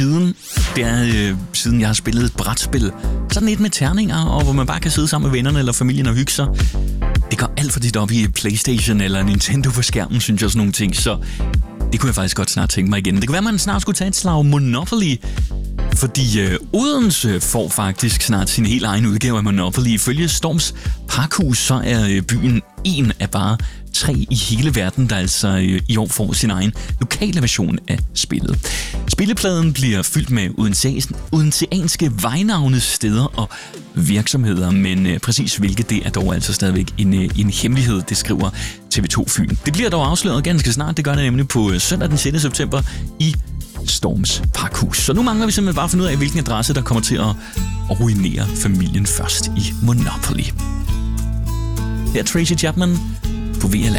siden jeg har spillet et brætspil. Sådan et med terninger, og hvor man bare kan sidde sammen med vennerne eller familien og hygge sig. Det går alt for tit op i PlayStation eller Nintendo på skærmen, synes jeg, sådan nogle ting. Så det kunne jeg faktisk godt snart tænke mig igen. Det kunne være, at man snart skulle tage et slag Monopoly. Fordi Odense får faktisk snart sin helt egen udgave af Monopoly. Ifølge Storms Pakhus, så er byen en af bare 3 i hele verden, der altså i år får sin egen lokale version af spillet. Spillepladen bliver fyldt med odenseanske vejnavne, steder og virksomheder, men præcis hvilket det er dog altså stadigvæk en hemmelighed, det skriver TV2 Fyn. Det bliver dog afsløret ganske snart, det gør det nemlig på søndag den 6. september i Storms Pakhus. Så nu mangler vi simpelthen bare at finde ud af, hvilken adresse, der kommer til at ruinere familien først i Monopoly. Her er Tracy Chapman på VLR.